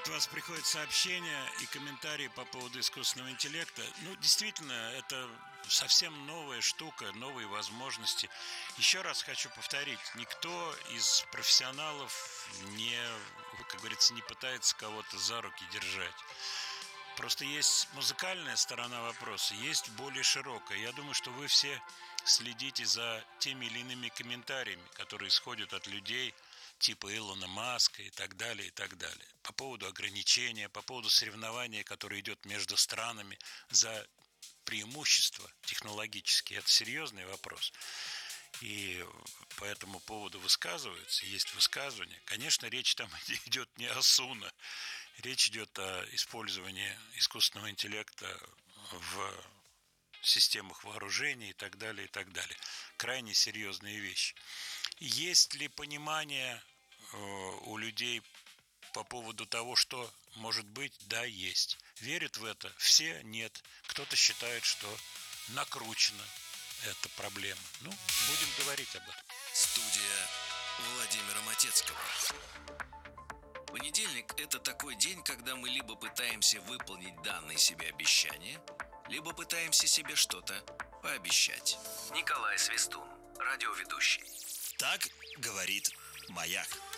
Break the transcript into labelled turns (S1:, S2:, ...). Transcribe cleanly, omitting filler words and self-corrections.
S1: от вас приходят сообщения и комментарии по поводу искусственного интеллекта. Ну, действительно, это совсем новая штука, новые возможности. Еще раз хочу повторить, никто из профессионалов не, как говорится, не пытается кого-то за руки держать. Просто есть музыкальная сторона вопроса, есть более широкая. Я думаю, что вы все следите за теми или иными комментариями, которые исходят от людей типа Илона Маска и так далее, и так далее. По поводу ограничения, по поводу соревнования, которое идет между странами за преимущества технологические. Это серьезный вопрос. И по этому поводу высказываются, есть высказывания. Конечно, речь там идет не о Суна, речь идет о использовании искусственного интеллекта в системах вооружений и так далее, и так далее. Крайне серьезные вещи. Есть ли понимание у людей по поводу того, что может быть? Да, есть. Верят в это? Все? Нет. Кто-то считает, что накручена эта проблема. Ну, будем говорить об этом.
S2: Студия Владимира Матецкого. Понедельник – это такой день, когда мы либо пытаемся выполнить данные себе обещания, либо пытаемся себе что-то пообещать. Николай Свистун, радиоведущий.
S3: Так говорит Маяк.